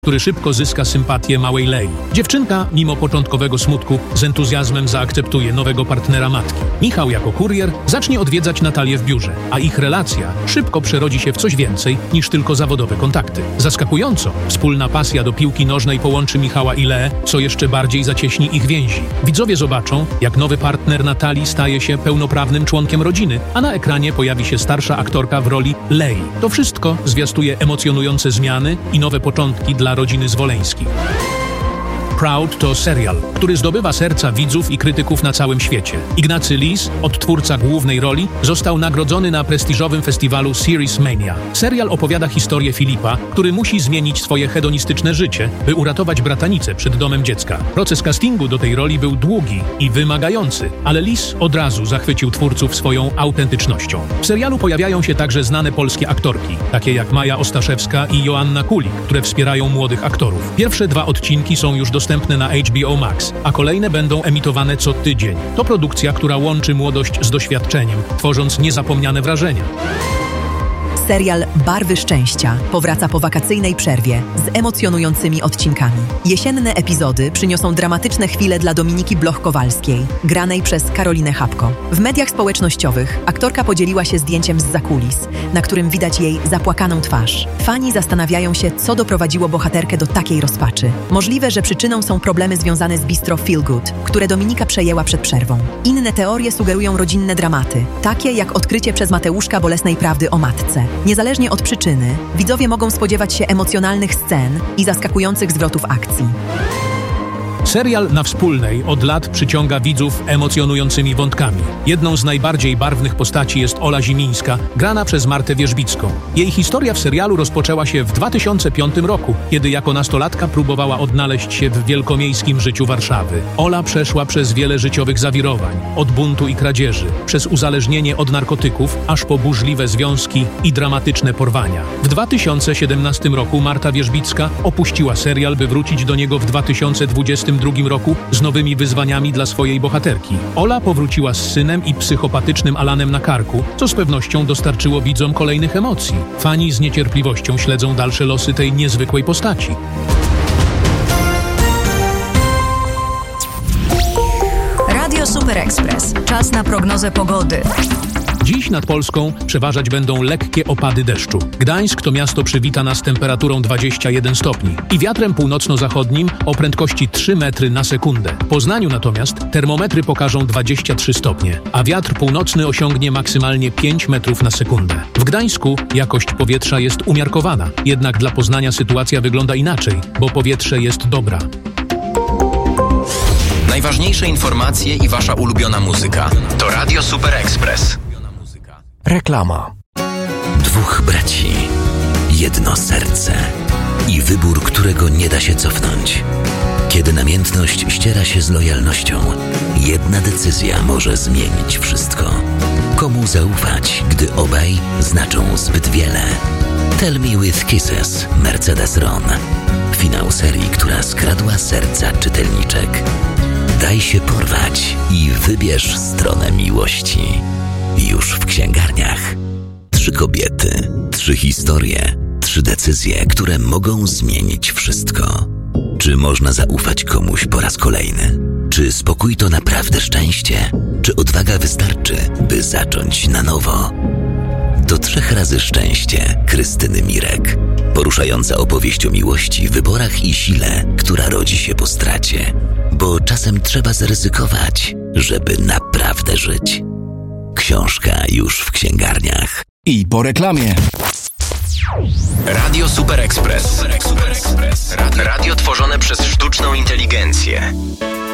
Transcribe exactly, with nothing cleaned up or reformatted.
który szybko zyska sympatię małej Lei. Dziewczynka, mimo początkowego smutku, z entuzjazmem zaakceptuje nowego partnera matki. Michał jako kurier zacznie odwiedzać Natalię w biurze, a ich relacja szybko przerodzi się w coś więcej niż tylko zawodowe kontakty. Zaskakująco, wspólna pasja do piłki nożnej połączy Michała i Leę, co jeszcze bardziej zacieśni ich więzi. Widzowie zobaczą, jak nowy partner Natalii staje się pełnoprawnym członkiem rodziny, a na ekranie pojawi się starsza aktorka w roli Lei. To wszystko zwiastuje emocjonujące zmiany i nowe początki dla rodziny Zwoleńskich. Proud to serial, który zdobywa serca widzów i krytyków na całym świecie. Ignacy Lis, odtwórca głównej roli, został nagrodzony na prestiżowym festiwalu Series Mania. Serial opowiada historię Filipa, który musi zmienić swoje hedonistyczne życie, by uratować bratanicę przed domem dziecka. Proces castingu do tej roli był długi i wymagający, ale Lis od razu zachwycił twórców swoją autentycznością. W serialu pojawiają się także znane polskie aktorki, takie jak Maja Ostaszewska i Joanna Kulik, które wspierają młodych aktorów. Pierwsze dwa odcinki są już dostępne na H B O Max, a kolejne będą emitowane co tydzień. To produkcja, która łączy młodość z doświadczeniem, tworząc niezapomniane wrażenia. Serial Barwy Szczęścia powraca po wakacyjnej przerwie z emocjonującymi odcinkami. Jesienne epizody przyniosą dramatyczne chwile dla Dominiki Bloch-Kowalskiej, granej przez Karolinę Chapko. W mediach społecznościowych aktorka podzieliła się zdjęciem z zakulis, na którym widać jej zapłakaną twarz. Fani zastanawiają się, co doprowadziło bohaterkę do takiej rozpaczy. Możliwe, że przyczyną są problemy związane z bistro Feel Good, które Dominika przejęła przed przerwą. Inne teorie sugerują rodzinne dramaty, takie jak odkrycie przez Mateuszka bolesnej prawdy o matce. Niezależnie od przyczyny, widzowie mogą spodziewać się emocjonalnych scen i zaskakujących zwrotów akcji. Serial na Wspólnej od lat przyciąga widzów emocjonującymi wątkami. Jedną z najbardziej barwnych postaci jest Ola Zimińska, grana przez Martę Wierzbicką. Jej historia w serialu rozpoczęła się w dwa tysiące piątym roku, kiedy jako nastolatka próbowała odnaleźć się w wielkomiejskim życiu Warszawy. Ola przeszła przez wiele życiowych zawirowań, od buntu i kradzieży, przez uzależnienie od narkotyków, aż po burzliwe związki i dramatyczne porwania. W dwa tysiące siedemnastym roku Marta Wierzbicka opuściła serial, by wrócić do niego w dwa tysiące dwudziestym drugim roku z nowymi wyzwaniami dla swojej bohaterki. Ola powróciła z synem i psychopatycznym Alanem na karku, co z pewnością dostarczyło widzom kolejnych emocji. Fani z niecierpliwością śledzą dalsze losy tej niezwykłej postaci. Radio Super Express. Czas na prognozę pogody. Dziś nad Polską przeważać będą lekkie opady deszczu. Gdańsk to miasto przywita nas temperaturą dwadzieścia jeden stopni i wiatrem północno-zachodnim o prędkości trzy metry na sekundę. W Poznaniu natomiast termometry pokażą dwadzieścia trzy stopnie, a wiatr północny osiągnie maksymalnie pięć metrów na sekundę. W Gdańsku jakość powietrza jest umiarkowana, jednak dla Poznania sytuacja wygląda inaczej, bo powietrze jest dobra. Najważniejsze informacje i wasza ulubiona muzyka to Radio Super Express. Reklama. Dwóch braci, jedno serce i wybór, którego nie da się cofnąć. Kiedy namiętność ściera się z lojalnością, jedna decyzja może zmienić wszystko. Komu zaufać, gdy obaj znaczą zbyt wiele? Tell Me With Kisses, Mercedes Ron. Finał serii, która skradła serca czytelniczek. Daj się porwać i wybierz stronę miłości. Już w księgarniach. Trzy kobiety, trzy historie, trzy decyzje, które mogą zmienić wszystko. Czy można zaufać komuś po raz kolejny? Czy spokój to naprawdę szczęście? Czy odwaga wystarczy, by zacząć na nowo? Do trzech razy szczęście Krystyny Mirek. Poruszająca opowieść o miłości, wyborach i sile, która rodzi się po stracie. Bo czasem trzeba zaryzykować, żeby naprawdę żyć. Książka już w księgarniach. I po reklamie. Radio Super Express. Super Express. Radio, radio tworzone przez sztuczną inteligencję.